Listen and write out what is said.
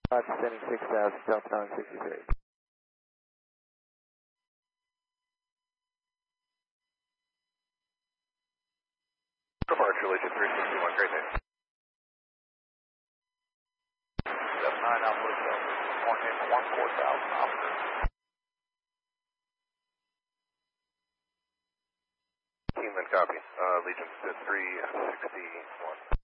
Descending 6,000, Delta 963. Departure, Legion 361, great day. 79 Alpha Delta, point in 14,000 Alpha. Team then copy, Legion 361.